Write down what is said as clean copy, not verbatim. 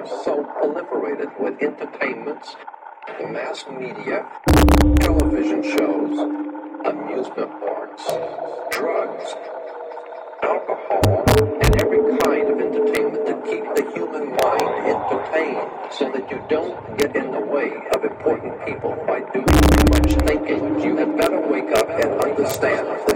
are so proliferated with entertainments, the mass media, television shows, amusement parks, drugs, alcohol, and every kind of entertainment to keep the human mind entertained so that you don't get in the way of important people by doing too much thinking. You had better wake up and understand